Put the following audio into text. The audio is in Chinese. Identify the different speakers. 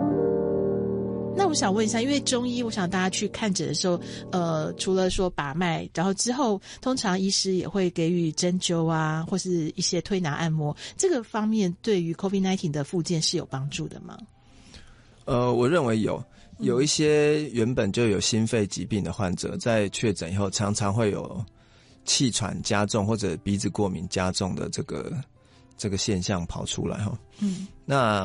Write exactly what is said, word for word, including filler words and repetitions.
Speaker 1: 那我想问一下，因为中医，我想大家去看诊的时候，呃，除了说把脉，然后之后通常医师也会给予针灸啊，或是一些推拿按摩，这个方面对于 COVID 十九 的复健是有帮助的吗？
Speaker 2: 呃，我认为有，有一些原本就有心肺疾病的患者，在确诊以后，常常会有气喘加重或者鼻子过敏加重的这个这个现象跑出来哈。嗯，那